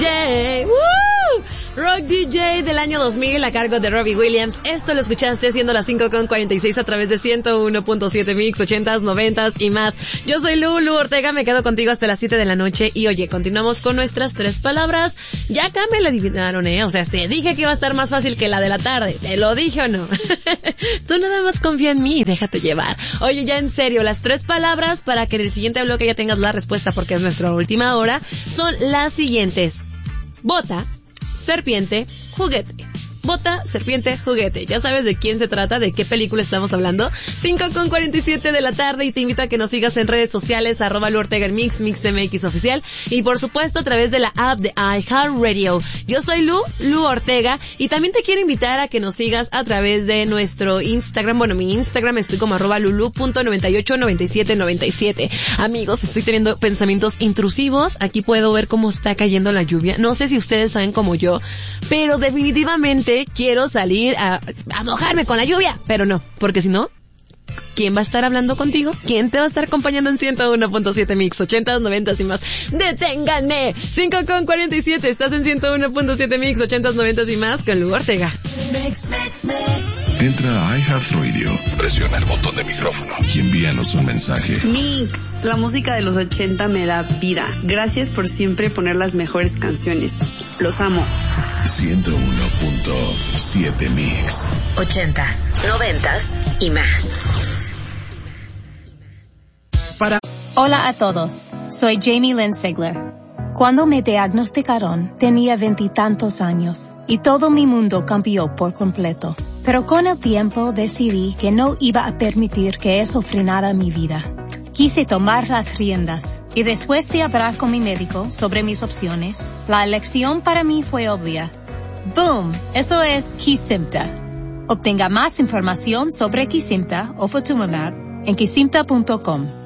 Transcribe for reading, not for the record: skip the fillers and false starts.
DJ. ¡Woo! Rock DJ del año 2000 a cargo de Robbie Williams. Esto lo escuchaste siendo las 5:46 a través de 101.7 Mix, 80s, 90s y más. Yo soy Lu Ortega, me quedo contigo hasta las 7 de la noche. Y oye, continuamos con nuestras 3 palabras. Ya acá me la adivinaron, O sea, te dije que iba a estar más fácil que la de la tarde. ¿Te lo dije o no? Tú nada más confía en mí y déjate llevar. Oye, ya en serio, las 3 palabras para que en el siguiente bloque ya tengas la respuesta porque es nuestra última hora son las siguientes: bota, serpiente, juguete. Bota, serpiente, juguete. Ya sabes de quién se trata, de qué película estamos hablando. 5:47 de la tarde y te invito a que nos sigas en redes sociales, @Lu Ortega en Mix MX Oficial. Y por supuesto a través de la app de iHeartRadio. Yo soy Lu Ortega y también te quiero invitar a que nos sigas a través de nuestro Instagram. Bueno, mi Instagram estoy como @lulu.989797. Amigos, estoy teniendo pensamientos intrusivos. Aquí puedo ver cómo está cayendo la lluvia. No sé si ustedes saben como yo, pero definitivamente quiero salir a mojarme con la lluvia, pero no, porque si no, ¿quién va a estar hablando contigo? ¿Quién te va a estar acompañando en 101.7 Mix, 80s, 90s y más? ¡Deténganme! 5:47, estás en 101.7 Mix, 80s, 90s y más con Lu Ortega. Entra a iHeartRadio, presiona el botón de micrófono y envíanos un mensaje. Mix, la música de los 80 me da vida. Gracias por siempre poner las mejores canciones. Los amo. 101.7 Mix. 80s, 90s y más. Hola a todos, soy Jamie Lynn Sigler. Cuando me diagnosticaron, tenía 20 y tantos años y todo mi mundo cambió por completo. Pero con el tiempo decidí que no iba a permitir que eso frenara mi vida. Quise tomar las riendas y después de hablar con mi médico sobre mis opciones, la elección para mí fue obvia. ¡Boom! Eso es Kesimpta. Obtenga más información sobre Kesimpta o Ofatumumab en kesimpta.com.